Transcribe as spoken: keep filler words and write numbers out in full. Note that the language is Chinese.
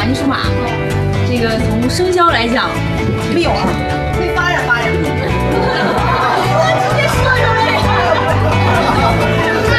金属马，这个从生肖来讲， 没有啊。